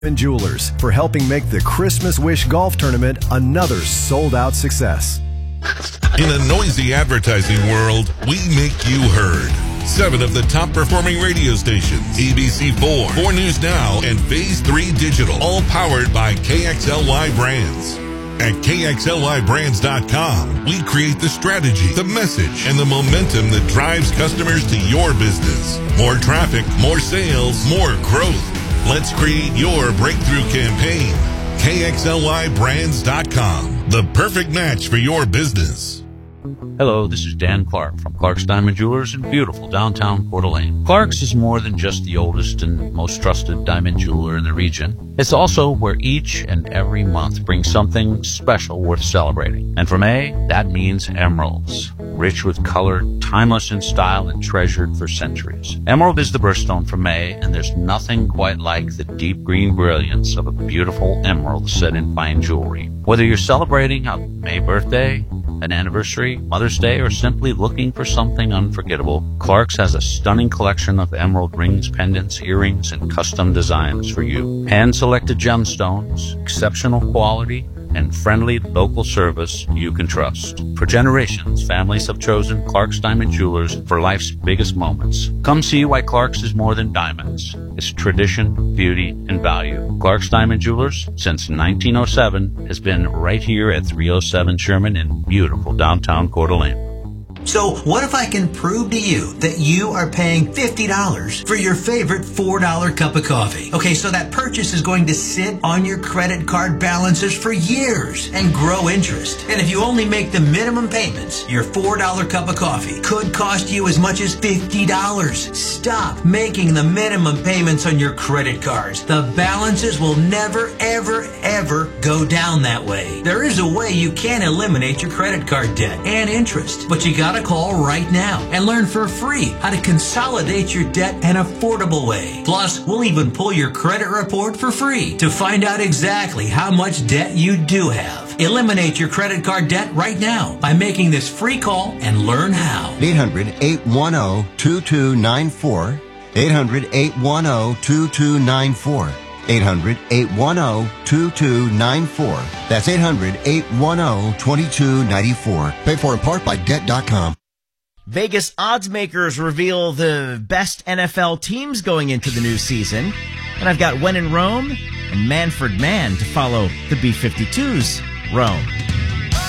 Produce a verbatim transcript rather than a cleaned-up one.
Jewelers for helping make the Christmas Wish Golf Tournament another sold-out success. In a noisy advertising world, we make you heard. Seven of the top-performing radio stations, A B C four, four News Now, and Phase three Digital, all powered by K X L Y Brands. At K X L Y brands dot com, we create the strategy, the message, and the momentum that drives customers to your business. More traffic, more sales, more growth. Let's create your breakthrough campaign. K X L Y brands dot com, the perfect match for your business. Hello, this is Dan Clark from Clark's Diamond Jewelers in beautiful downtown Coeur d'Alene. Clark's is more than just the oldest and most trusted diamond jeweler in the region. It's also where each and every month brings something special worth celebrating. And for May, that means emeralds. Rich with color, timeless in style, and treasured for centuries. Emerald is the birthstone for May, and there's nothing quite like the deep green brilliance of a beautiful emerald set in fine jewelry. Whether you're celebrating a May birthday, an anniversary, Mother's Day, or simply looking for something unforgettable, Clark's has a stunning collection of emerald rings, pendants, earrings, and custom designs for you. Hand-selected gemstones, exceptional quality, and friendly local service you can trust. For generations, families have chosen Clark's Diamond Jewelers for life's biggest moments. Come see why Clark's is more than diamonds. It's tradition, beauty, and value. Clark's Diamond Jewelers, since nineteen oh seven, has been right here at three oh seven Sherman in beautiful downtown Coeur d'Alene. So what if I can prove to you that you are paying fifty dollars for your favorite four dollar cup of coffee? Okay, so that purchase is going to sit on your credit card balances for years and grow interest. And if you only make the minimum payments, your four dollar cup of coffee could cost you as much as fifty dollars. Stop making the minimum payments on your credit cards. The balances will never, ever, ever go down that way. There is a way you can eliminate your credit card debt and interest, but you got to call right now and learn for free how to consolidate your debt an affordable way. Plus, we'll even pull your credit report for free to find out exactly how much debt you do have. Eliminate your credit card debt right now by making this free call and learn how. eight hundred, eight one zero, two two nine four. eight hundred, eight one zero, two two nine four. eight hundred, eight one zero, two two nine four. That's eight hundred, eight one zero, two two nine four. Paid for in part by debt dot com. Vegas odds makers reveal the best N F L teams going into the new season. And I've got When in Rome and Manfred Mann to follow the B fifty-two's Rome.